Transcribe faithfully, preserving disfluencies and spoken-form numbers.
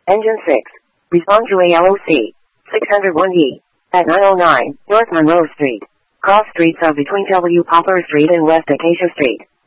Engine six. Respond to A L O C. six oh one E. At nine oh nine, North Monroe Street. Cross streets are between W. Poplar Street and West Acacia Street.